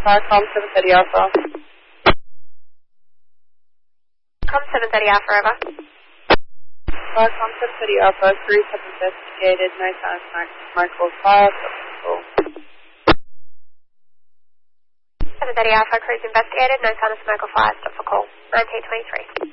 Com 730 Alpha. Com 730 Alpha, over. Com 730 Alpha, 3 have investigated, no sign of smoke or fire, call. 730 Alpha, crews investigated, no sign of smoke or fire, stop for call. 1923.